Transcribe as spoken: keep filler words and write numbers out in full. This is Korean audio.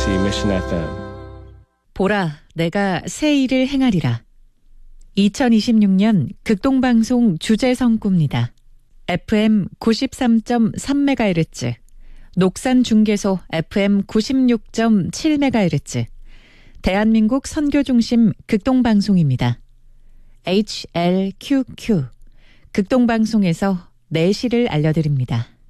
케이비에스 Mission 에프엠. 보라, 내가 새 일을 행하리라. 이천이십육 년 극동방송 주제성구입니다. 에프엠 구십삼 점 삼 메가헤르츠, 녹산 중계소 에프엠 구십육 점 칠 메가헤르츠, 대한민국 선교중심 극동방송입니다. 에이치엘큐큐, 극동방송에서 내시를 알려드립니다.